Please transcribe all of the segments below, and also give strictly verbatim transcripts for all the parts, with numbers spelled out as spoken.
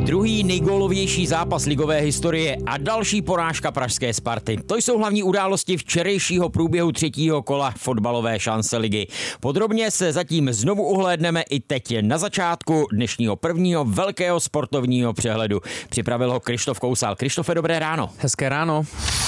Druhý nejgólovější zápas ligové historie a další porážka pražské Sparty. To jsou hlavní události včerejšího průběhu třetího kola fotbalové šance ligy. Podrobně se zatím znovu uhlédneme i teď na začátku dnešního prvního velkého sportovního přehledu. Připravil ho Krištof Kousal. Krištofe, dobré ráno. Hezké ráno.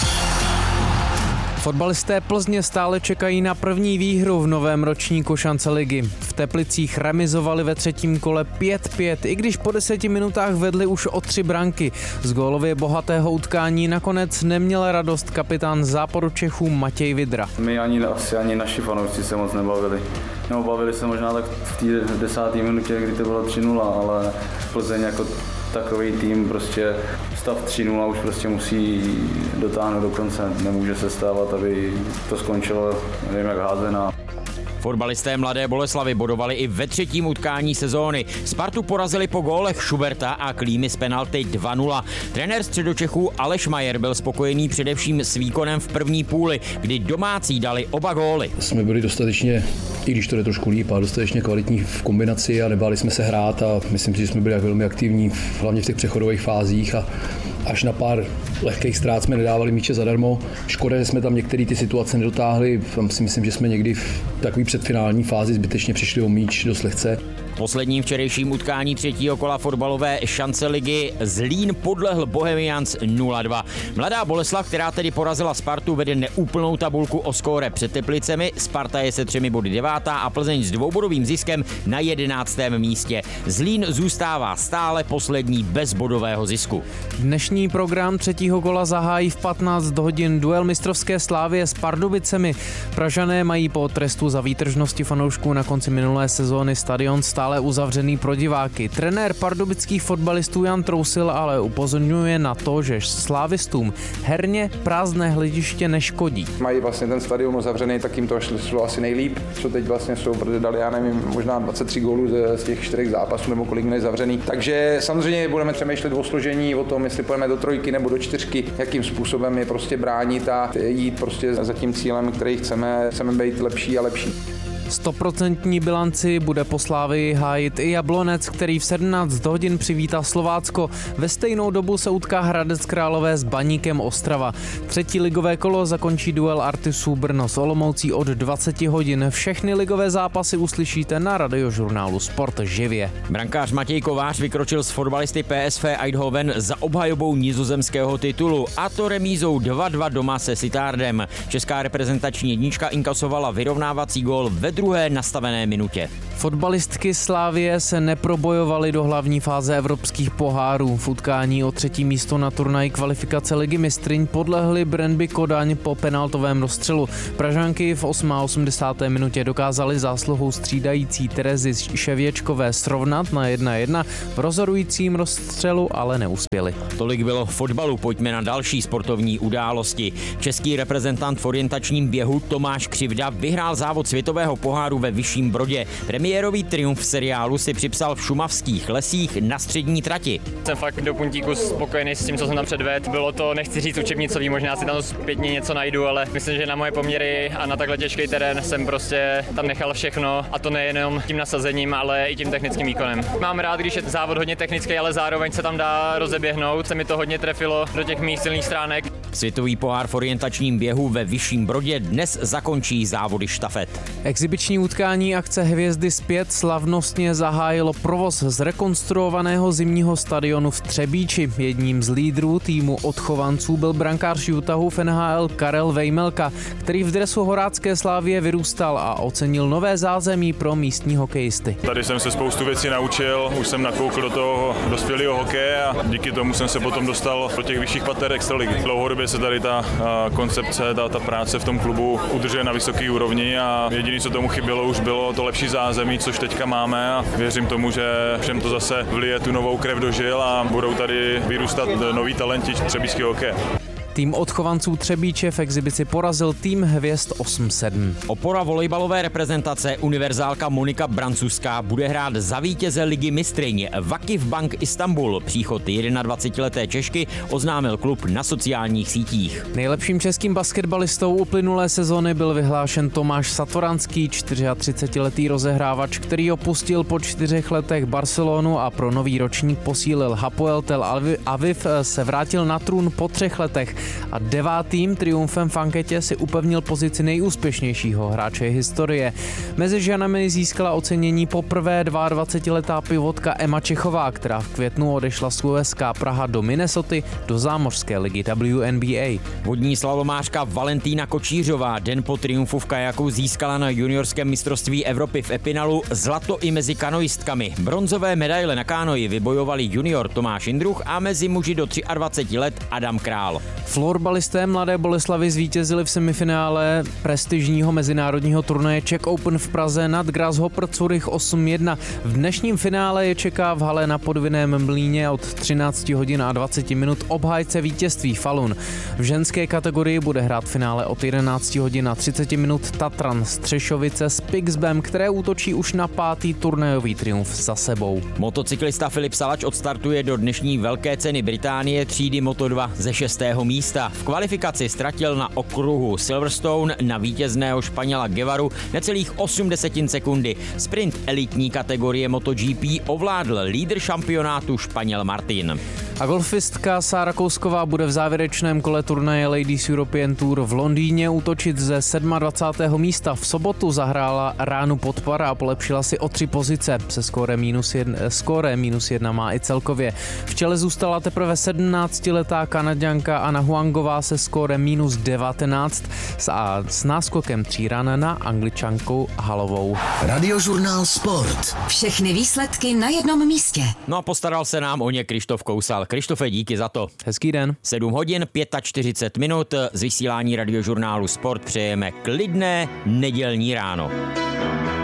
Fotbalisté Plzně stále čekají na první výhru v novém ročníku šance ligy. V Teplicích remizovali ve třetím kole pět pět, i když po deseti minutách vedli už o tři branky. Z gólově bohatého utkání nakonec neměl radost kapitán Záporu Čechů Matěj Vidra. My ani asi ani naši fanoušci se moc nebavili. No, bavili se možná tak v té desáté minutě, kdy to bylo tři nula, ale Plzeň jako takový tým prostě stav tři nula už prostě musí dotáhnout do konce. Nemůže se stávat, aby to skončilo, nevím jak házená. Fotbalisté Mladé Boleslavi bodovali i ve třetím utkání sezóny. Spartu porazili po gólech Schuberta a Klímy z penalty dva nula. Trenér Středočechů Aleš Majer byl spokojený především s výkonem v první půli, kdy domácí dali oba góly. Jsme byli dostatečně, i když to jde trošku líp, a dostatečně kvalitní v kombinaci a nebáli jsme se hrát a myslím si, že jsme byli velmi aktivní, hlavně v těch přechodových fázích a až na pár lehkých ztrát jsme nedávali míče zadarmo. Škoda, že jsme tam některé ty situace nedotáhli. Tam si myslím, že jsme někdy v takové předfinální fázi zbytečně přišli o míč dost lehce. V posledním včerejším utkání třetího kola fotbalové šance ligy Zlín podlehl Bohemians nula dva. Mladá Boleslav, která tedy porazila Spartu, vede neúplnou tabulku o skóre před Teplicemi. Sparta je se třemi body devátá a Plzeň s dvoubodovým ziskem na jedenáctém místě. Zlín zůstává stále poslední bez bodového zisku. Dnešní program třetího kola zahájí v patnáct hodin duel mistrovské Slávie s Pardubicemi. Pražané mají po trestu za výtržnosti fanoušků na konci minulé sezóny stadion stále uzavřený pro diváky. Trenér pardubických fotbalistů Jan Trousil ale upozorňuje na to, že slávistům herně prázdné hlediště neškodí. Mají vlastně ten stadion uzavřený, tak jim to šlo asi nejlíp, co teď vlastně jsou, protože dali, já nevím, možná dvacet tři gólů z těch čtyřech zápasů nebo kolik měli zavřený. Takže samozřejmě budeme přemýšlet o složení, o tom, jestli půjdeme do trojky nebo do čtyřky, jakým způsobem je prostě bránit a jít prostě za tím cílem, který chceme, chceme být lepší a lepší. Stoprocentní bilanci bude po Slávii hájit i Jablonec, který v sedmnáct hodin přivítá Slovácko. Ve stejnou dobu se utká Hradec Králové s Baníkem Ostrava. Třetí ligové kolo zakončí duel Artisů Brno s Olomoucí od dvacet hodin. Všechny ligové zápasy uslyšíte na radiožurnálu Sport živě. Brankář Matěj Kovář vykročil s fotbalisty P S V Eindhoven za obhajobou nizozemského titulu, a to remízou dva dva doma se Sittardem. Česká reprezentační jednička inkasovala vyrovnávací gól ve druhé nastavené minutě. Fotbalistky Slávie se neprobojovaly do hlavní fáze evropských pohárů. V utkání o třetí místo na turnaji kvalifikace ligy mistryň podlehly Brøndby Kodaň po penaltovém rozstřelu. Pražanky v osmdesáté osmé minutě dokázaly zásluhou střídající Terezy Ševěčkové srovnat na jedna jedna. V rozhodujícím rozstřelu ale neuspěli. Tolik bylo fotbalu, pojďme na další sportovní události. Český reprezentant v orientačním běhu Tomáš Křivda vyhrál závod světového poháru ve Vyšším Brodě. Premiérový triumf v seriálu si připsal v šumavských lesích na střední trati. Jsem fakt do puntíku spokojený s tím, co jsem tam předvedl. Bylo to, nechci říct učebnicový, možná si tam zpětně něco najdu, ale myslím, že na moje poměry a na takhle těžký terén jsem prostě tam nechal všechno, a to nejenom tím nasazením, ale i tím technickým výkonem. Mám rád, když je závod hodně technický, ale zároveň se tam dá rozeběhnout. Se mi to hodně trefilo do těch mých silných stránek. Světový pohár v orientačním běhu ve Vyšším Brodě dnes zakončí závody štafet. Exibiční utkání akce Hvězdy zpět slavnostně zahájilo provoz z rekonstruovaného zimního stadionu v Třebíči. Jedním z lídrů týmu odchovanců byl brankář Utahu v N H L Karel Vejmelka, který v dresu Horácké Slávie vyrůstal a ocenil nové zázemí pro místní hokejisty. Tady jsem se spoustu věcí naučil, už jsem nakoukl do toho dospělého hokeje a díky tomu jsem se potom dostal do těch vyšších pater extraligy. Dlouhodobě se tady ta koncepce, ta, ta práce v tom klubu udržuje na vysoké úrovni a jediné, co tomu chybělo, už bylo to lepší zázemí, což teďka máme, a věřím tomu, že všem to zase vlije tu novou krev do žil a budou tady vyrůstat noví talenti třebíčského hokeje. Tým odchovanců Třebíče v exibici porazil tým hvězd osm sedm. Opora volejbalové reprezentace univerzálka Monika Brancuská bude hrát za vítěze ligy mistryň Vakif Bank Istanbul. Příchod dvacetijednoleté Češky oznámil klub na sociálních sítích. Nejlepším českým basketbalistou uplynulé sezony byl vyhlášen Tomáš Satoranský, třicetičtyřletý rozehrávač, který opustil po čtyřech letech Barcelonu a pro nový ročník posílil Hapoel Tel Aviv, se vrátil na trůn po třech letech a devátým triumfem v anketě si upevnil pozici nejúspěšnějšího hráče historie. Mezi ženami získala ocenění poprvé dvacetiletá pivotka Emma Čechová, která v květnu odešla z U S K Praha do Minnesoty do zámořské ligy W N B A. Vodní slalomářka Valentína Kočířová den po triumfu v kajaku získala na juniorském mistrovství Evropy v Epinalu zlato i mezi kanoistkami. Bronzové medaile na kánoji vybojovali junior Tomáš Jindruch a mezi muži do dvaceti tří let Adam Král. Florbalisté Mladé Boleslavi zvítězili v semifinále prestižního mezinárodního turnaje Czech Open v Praze nad Grasshopper Zurich osm jedna. V dnešním finále je čeká v hale na Podvinném Mlýně od třinácti hodin a dvaceti minut obhájce vítězství Falun. V ženské kategorii bude hrát finále od jedenácti hodin a třiceti minut Tatran Střešovice s Pixbem, které útočí už na pátý turnajový triumf za sebou. Motocyklista Filip Salač odstartuje do dnešní velké ceny Británie třídy Moto dva ze šestého místa. V kvalifikaci ztratil na okruhu Silverstone na vítězného Španěla Guevaru necelých osm desetin sekundy. Sprint elitní kategorie MotoGP ovládl lídr šampionátu Španěl Martin. A golfistka Sára Kousková bude v závěrečném kole turnaje Ladies European Tour v Londýně útočit ze dvacátého sedmého místa. V sobotu zahrála ránu podpar a polepšila si o tři pozice. Se skórem minus jedna, skóre minus jedna má i celkově. V čele zůstala teprve sedmnáctiletá Kanaďanka Anna Huangová se skórem minus devatenáct a s náskokem tří ran na Angličankou Halovou. Radiožurnál Sport. Všechny výsledky na jednom místě. No a postaral se nám o ně Krištof Kousal. Krištofe, díky za to. Hezký den. sedm hodin čtyřicet pět minut z vysílání Radiožurnálu Sport přejeme klidné nedělní ráno.